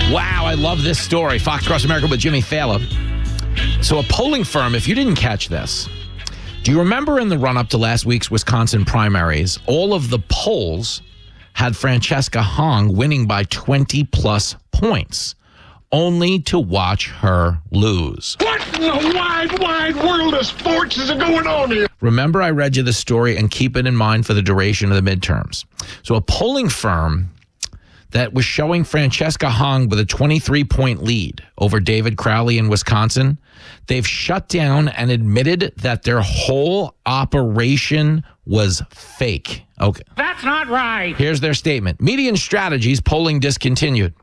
Wow, I love this story. Fox Cross America with Jimmy Fallon. So a polling firm, if you didn't catch this, do you remember in the run-up to last week's Wisconsin primaries, all of the polls had Francesca Hong winning by 20-plus points, only to watch her lose? What in the wide, wide world of sports is going on here? Remember, I read you the story, and keep it in mind for the duration of the midterms. So a polling firm that was showing Francesca Hong with a 23-point lead over David Crowley in Wisconsin, they've shut down and admitted that their whole operation was fake. Okay. That's not right. Here's their statement. Median Strategies polling discontinued.